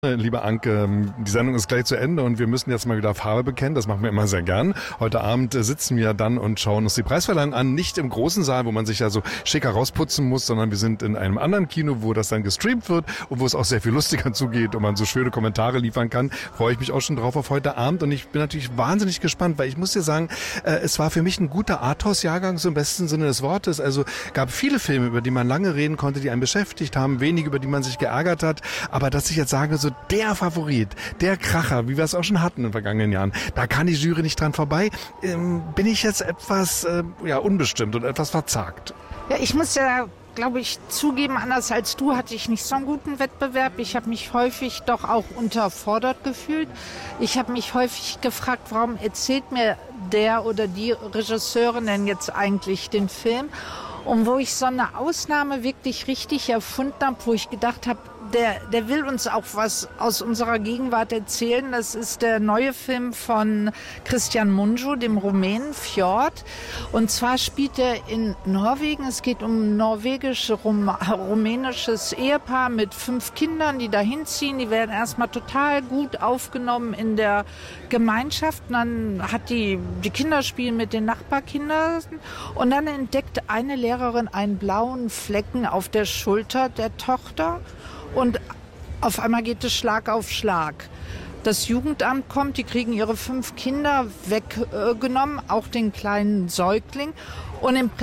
Liebe Anke, die Sendung ist gleich zu Ende und wir müssen jetzt mal wieder Farbe bekennen. Das machen wir immer sehr gern. Heute Abend sitzen wir dann und schauen uns die Preisverleihung an. Nicht im großen Saal, wo man sich ja so schick herausputzen muss, sondern wir sind in einem anderen Kino, wo das dann gestreamt wird und wo es auch sehr viel lustiger zugeht und man so schöne Kommentare liefern kann. Freue ich mich auch schon drauf auf heute Abend und ich bin natürlich wahnsinnig gespannt, weil ich muss dir sagen, es war für mich ein guter Arthouse-Jahrgang, so im besten Sinne des Wortes. Also gab viele Filme, über die man lange reden konnte, die einen beschäftigt haben, wenige, über die man sich geärgert hat. Aber dass ich jetzt sage, so der Favorit, der Kracher, wie wir es auch schon hatten in den vergangenen Jahren, da kann die Jury nicht dran vorbei, bin ich jetzt etwas unbestimmt und etwas verzagt. Ja, ich muss ja, glaube ich, zugeben, anders als du hatte ich nicht so einen guten Wettbewerb. Ich habe mich häufig doch auch unterfordert gefühlt. Ich habe mich häufig gefragt, warum erzählt mir der oder die Regisseurin denn jetzt eigentlich den Film? Und wo ich so eine Ausnahme wirklich richtig erfunden habe, wo ich gedacht habe, der will uns auch was aus unserer Gegenwart erzählen. Das ist der neue Film von Christian Mungiu, dem Rumänen Fjord. Und zwar spielt er in Norwegen. Es geht um ein norwegisch-rumänisches Ehepaar mit 5 Kindern, die dahin ziehen. Die werden erstmal total gut aufgenommen in der Gemeinschaft. Und dann hat die Kinder spielen mit den Nachbarkindern. Und dann entdeckt eine Lehrerin einen blauen Flecken auf der Schulter der Tochter. Und auf einmal geht es Schlag auf Schlag. Das Jugendamt kommt, die kriegen ihre 5 Kinder weggenommen, auch den kleinen Säugling. Und im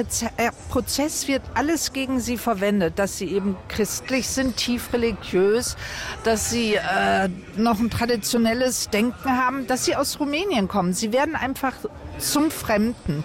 Prozess wird alles gegen sie verwendet, dass sie eben christlich sind, tief religiös, dass sie noch ein traditionelles Denken haben, dass sie aus Rumänien kommen. Sie werden einfach zum Fremden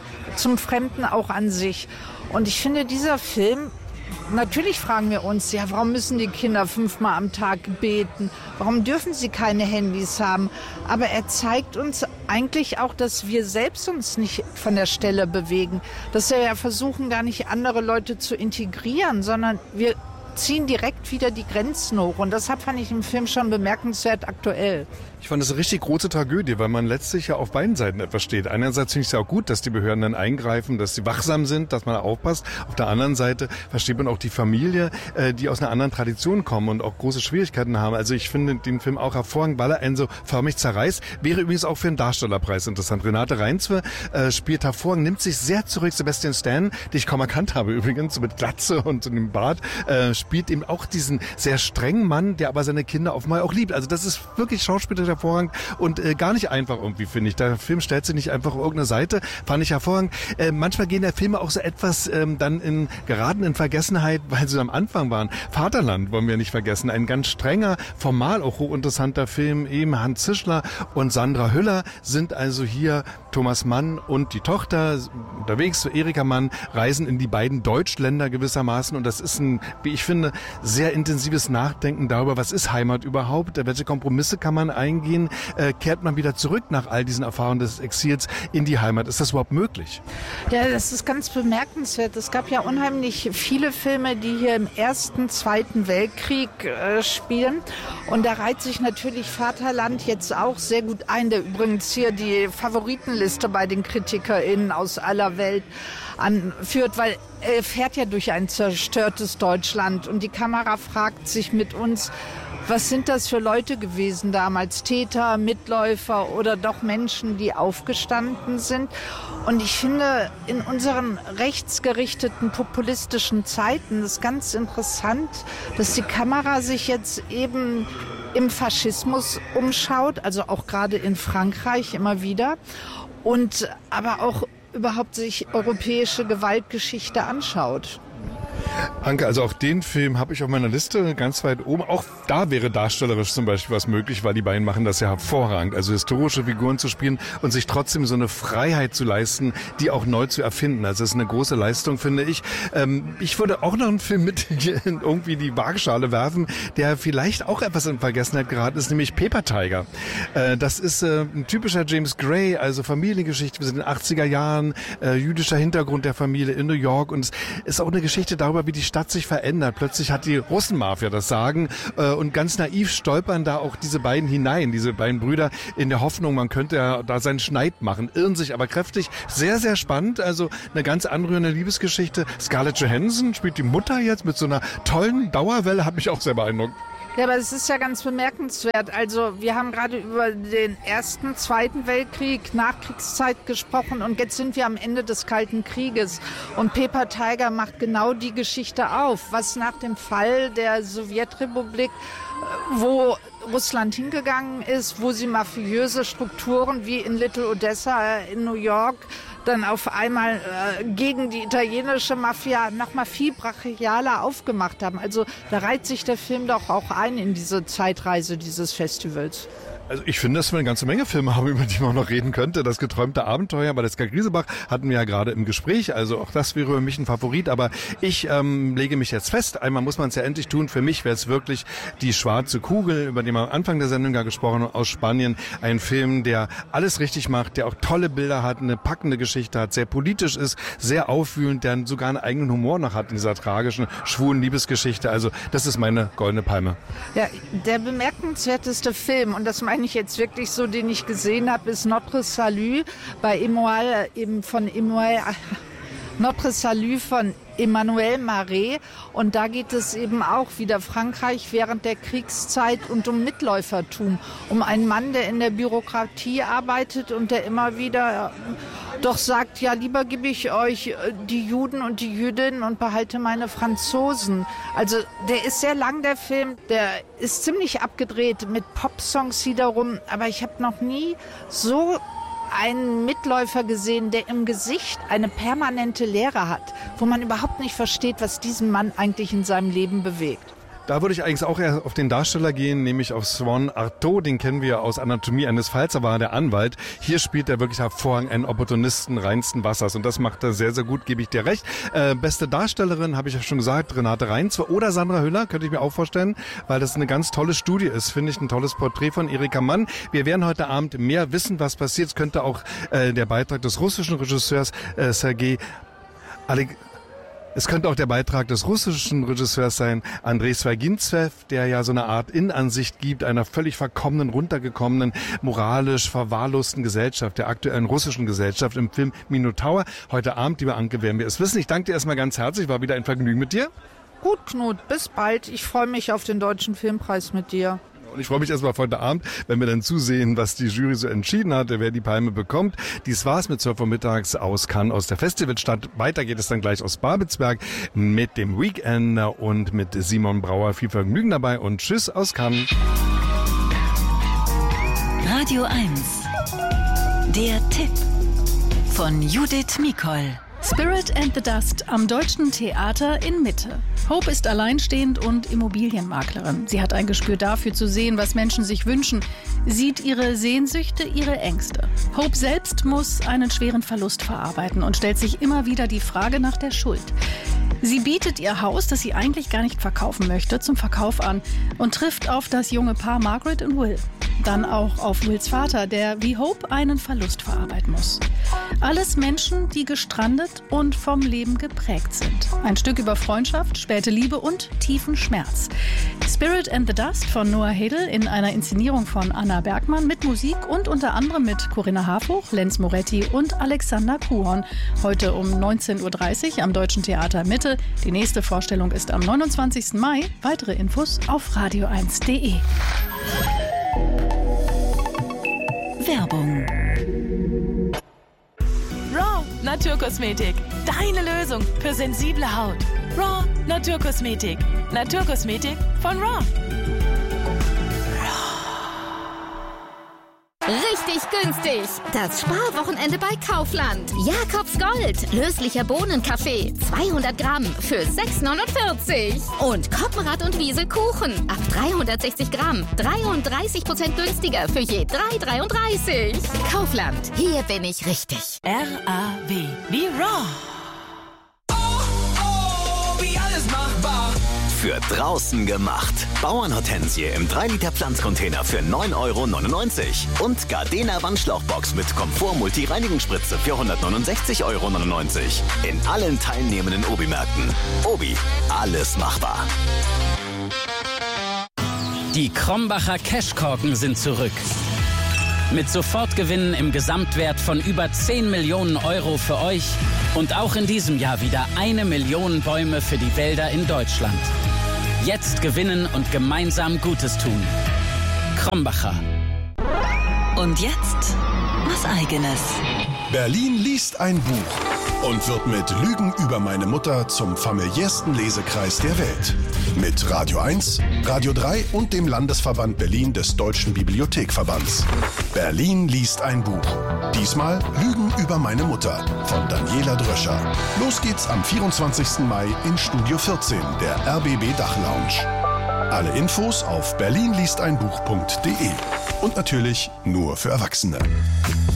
auch an sich. Und ich finde, dieser Film, natürlich fragen wir uns, ja, warum müssen die Kinder 5-mal am Tag beten? Warum dürfen sie keine Handys haben? Aber er zeigt uns eigentlich auch, dass wir selbst uns nicht von der Stelle bewegen. Dass wir ja versuchen, gar nicht andere Leute zu integrieren, sondern wir ziehen direkt wieder die Grenzen hoch. Und deshalb fand ich im Film schon bemerkenswert aktuell. Ich fand das eine richtig große Tragödie, weil man letztlich ja auf beiden Seiten etwas steht. Einerseits finde ich es ja auch gut, dass die Behörden dann eingreifen, dass sie wachsam sind, dass man aufpasst. Auf der anderen Seite versteht man auch die Familie, die aus einer anderen Tradition kommen und auch große Schwierigkeiten haben. Also ich finde den Film auch hervorragend, weil er einen so förmlich zerreißt. Wäre übrigens auch für den Darstellerpreis interessant. Renate Reinsve spielt hervorragend, nimmt sich sehr zurück. Sebastian Stan, den ich kaum erkannt habe übrigens, mit Glatze und dem Bart, spielt eben auch diesen sehr strengen Mann, der aber seine Kinder offenbar auch liebt. Also das ist wirklich schauspielerisch hervorragend und gar nicht einfach irgendwie, finde ich. Der Film stellt sich nicht einfach auf irgendeine Seite, fand ich hervorragend. Manchmal gehen der Filme auch so etwas dann geraten in Vergessenheit, weil sie am Anfang waren. Vaterland wollen wir nicht vergessen. Ein ganz strenger, formal auch hochinteressanter Film. Eben Hans Zischler und Sandra Hüller sind also hier, Thomas Mann und die Tochter unterwegs. Erika Mann reisen in die beiden Deutschländer gewissermaßen und das ist ein, wie ich finde, sehr intensives Nachdenken darüber, was ist Heimat überhaupt, welche Kompromisse kann man eingehen, kehrt man wieder zurück nach all diesen Erfahrungen des Exils in die Heimat. Ist das überhaupt möglich? Ja, das ist ganz bemerkenswert. Es gab ja unheimlich viele Filme, die hier im Ersten, Zweiten Weltkrieg spielen und da reiht sich natürlich Vaterland jetzt auch sehr gut ein, der übrigens hier die Favoritenliste bei den KritikerInnen aus aller Welt anführt, weil er fährt ja durch ein zerstörtes Deutschland und die Kamera fragt sich mit uns, was sind das für Leute gewesen damals? Täter, Mitläufer oder doch Menschen, die aufgestanden sind? Und ich finde, in unseren rechtsgerichteten, populistischen Zeiten ist ganz interessant, dass die Kamera sich jetzt eben im Faschismus umschaut, also auch gerade in Frankreich immer wieder, und aber auch überhaupt sich europäische Gewaltgeschichte anschaut. Anke, also auch den Film habe ich auf meiner Liste ganz weit oben. Auch da wäre darstellerisch zum Beispiel was möglich, weil die beiden machen das ja hervorragend. Also historische Figuren zu spielen und sich trotzdem so eine Freiheit zu leisten, die auch neu zu erfinden. Also das ist eine große Leistung, finde ich. Ich würde auch noch einen Film mit in irgendwie die Waagschale werfen, der vielleicht auch etwas in Vergessenheit geraten ist, nämlich Paper Tiger. Das ist ein typischer James Gray, also Familiengeschichte. Wir sind in den 80er Jahren, jüdischer Hintergrund der Familie in New York und es ist auch eine Geschichte darüber, wie die Stadt sich verändert. Plötzlich hat die Russenmafia das Sagen und ganz naiv stolpern da auch diese beiden hinein, diese beiden Brüder, in der Hoffnung, man könnte ja da seinen Schneid machen, irren sich aber kräftig. Sehr, sehr spannend, also eine ganz anrührende Liebesgeschichte. Scarlett Johansson spielt die Mutter jetzt mit so einer tollen Dauerwelle, hat mich auch sehr beeindruckt. Ja, aber es ist ja ganz bemerkenswert. Also wir haben gerade über den Ersten, Zweiten Weltkrieg, Nachkriegszeit gesprochen und jetzt sind wir am Ende des Kalten Krieges. Und Pepper Tiger macht genau die Geschichte auf, was nach dem Fall der Sowjetrepublik, wo Russland hingegangen ist, wo sie mafiöse Strukturen wie in Little Odessa in New York dann auf einmal gegen die italienische Mafia noch mal viel brachialer aufgemacht haben. Also da reiht sich der Film doch auch ein in diese Zeitreise dieses Festivals. Also ich finde, dass wir eine ganze Menge Filme haben, über die man noch reden könnte. Das geträumte Abenteuer bei Valeska Griesebach hatten wir ja gerade im Gespräch. Also auch das wäre für mich ein Favorit. Aber ich lege mich jetzt fest. Einmal muss man es ja endlich tun. Für mich wäre es wirklich Die schwarze Kugel, über den wir am Anfang der Sendung ja gesprochen haben, aus Spanien. Ein Film, der alles richtig macht, der auch tolle Bilder hat, eine packende Geschichte hat, sehr politisch ist, sehr aufwühlend, der sogar einen eigenen Humor noch hat in dieser tragischen, schwulen Liebesgeschichte. Also das ist meine Goldene Palme. Ja, der bemerkenswerteste Film, und das meine ich jetzt wirklich so, den ich gesehen habe, ist Notre Salut bei Notre Salut von Emmanuel Marais. Und da geht es eben auch wieder Frankreich während der Kriegszeit und um Mitläufertum. Um einen Mann, der in der Bürokratie arbeitet und der immer wieder doch sagt, ja, lieber gebe ich euch die Juden und die Jüdinnen und behalte meine Franzosen. Also der ist sehr lang, der Film. Der ist ziemlich abgedreht mit Popsongs wiederum. Aber ich habe noch nie so einen Mitläufer gesehen, der im Gesicht eine permanente Leere hat, wo man überhaupt nicht versteht, was diesen Mann eigentlich in seinem Leben bewegt. Da würde ich eigentlich auch eher auf den Darsteller gehen, nämlich auf Swan Artaud. Den kennen wir aus Anatomie eines Falls, da war er der Anwalt. Hier spielt er wirklich hervorragend einen Opportunisten reinsten Wassers und das macht er sehr, sehr gut, gebe ich dir recht. Beste Darstellerin, habe ich ja schon gesagt, Renate Reinsve oder Sandra Hüller, könnte ich mir auch vorstellen, weil das eine ganz tolle Studie ist, finde ich, ein tolles Porträt von Erika Mann. Wir werden heute Abend mehr wissen, was passiert. Es könnte auch der Beitrag des russischen Regisseurs Es könnte auch der Beitrag des russischen Regisseurs sein, Andrei Swagintsev, der ja so eine Art Innenansicht gibt, einer völlig verkommenen, runtergekommenen, moralisch verwahrlosten Gesellschaft, der aktuellen russischen Gesellschaft im Film Minotaur. Heute Abend, liebe Anke, werden wir es wissen. Ich danke dir erstmal ganz herzlich, war wieder ein Vergnügen mit dir. Gut, Knut, bis bald. Ich freue mich auf den Deutschen Filmpreis mit dir. Und ich freue mich erstmal auf heute Abend, wenn wir dann zusehen, was die Jury so entschieden hat, wer die Palme bekommt. Dies war's mit 12 Uhr mittags aus Cannes, aus der Festivalstadt. Weiter geht es dann gleich aus Babelsberg mit dem Weekender und mit Simon Brauer. Viel Vergnügen dabei und tschüss aus Cannes. Radio 1. Der Tipp von Judith Mikol. Spirit and the Dust am Deutschen Theater in Mitte. Hope ist alleinstehend und Immobilienmaklerin. Sie hat ein Gespür dafür zu sehen, was Menschen sich wünschen, sieht ihre Sehnsüchte, ihre Ängste. Hope selbst muss einen schweren Verlust verarbeiten und stellt sich immer wieder die Frage nach der Schuld. Sie bietet ihr Haus, das sie eigentlich gar nicht verkaufen möchte, zum Verkauf an und trifft auf das junge Paar Margaret und Will. Dann auch auf Wills Vater, der wie Hope einen Verlust verarbeiten muss. Alles Menschen, die gestrandet und vom Leben geprägt sind. Ein Stück über Freundschaft, späte Liebe und tiefen Schmerz. Spirit and the Dust von Noah Hedel in einer Inszenierung von Anna Bergmann mit Musik und unter anderem mit Corinna Harfuch, Lenz Moretti und Alexander Kuhorn. Heute um 19.30 Uhr am Deutschen Theater Mitte. Die nächste Vorstellung ist am 29. Mai. Weitere Infos auf radio1.de. Werbung. Raw Naturkosmetik. Deine Lösung für sensible Haut. Raw Naturkosmetik. Naturkosmetik von Raw. Richtig günstig. Das Sparwochenende bei Kaufland. Jakobs Gold. Löslicher Bohnenkaffee. 200 Gramm für 6,49. Und Koppenrad und Wiese Kuchen. Ab 360 Gramm. 33% günstiger für je 3,33. Kaufland. Hier bin ich richtig. R-A-W. Wie Raw. Wie alles machbar. Für draußen gemacht. Bauernhortensie im 3-Liter-Pflanzcontainer für 9,99 € und Gardena Wandschlauchbox mit Komfort-Multi-Reinigungsspritze für 169,99 € in allen teilnehmenden Obi-Märkten. Obi, alles machbar. Die Krombacher Cashkorken sind zurück. Mit Sofortgewinnen im Gesamtwert von über 10 Millionen € für euch und auch in diesem Jahr wieder 1 Million Bäume für die Wälder in Deutschland. Jetzt gewinnen und gemeinsam Gutes tun. Krombacher. Und jetzt was Eigenes. Berlin liest ein Buch und wird mit Lügen über meine Mutter zum familiärsten Lesekreis der Welt. Mit Radio 1, Radio 3 und dem Landesverband Berlin des Deutschen Bibliothekverbands. Berlin liest ein Buch. Diesmal Lügen über meine Mutter von Daniela Dröscher. Los geht's am 24. Mai in Studio 14 der RBB Dachlounge. Alle Infos auf berlinliesteinbuch.de und natürlich nur für Erwachsene.